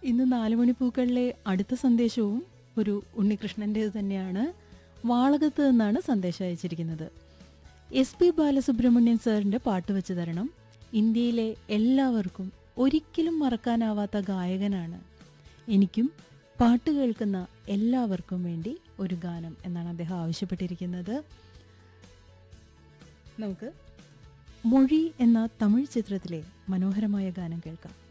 ഇന്ന് 4 മണിപ്പൂക്കളിലെ അടുത്ത സന്ദേശവും ഒരു ഉണ്ണികൃഷ്ണൻ്റേത് തന്നെയാണ്. വാളകത്ത് നിന്നാണ് സന്ദേശം അയച്ചിരിക്കുന്നത്. SP ബാലസുബ്രഹ്മണ്യൻ സാറിൻ്റെ പാട്ട് വെച്ച് തരണം. ഇന്ത്യയിലെ എല്ലാവർക്കും ഒരിക്കലും മറക്കാനാവാത്ത ഗായകനാണ്. എനിക്കും പാട്ട് കേൾക്കുന്ന എല്ലാവർക്കും വേണ്ടി ഒരു ഗാനം എന്നാണ് അദ്ദേഹം ആവശ്യപ്പെട്ടിരിക്കുന്നത്. നമുക്ക് മൊഴി എന്ന തമിഴ് ചിത്രത്തിലെ മനോഹരമായ ഗാനം കേൾക്കാം.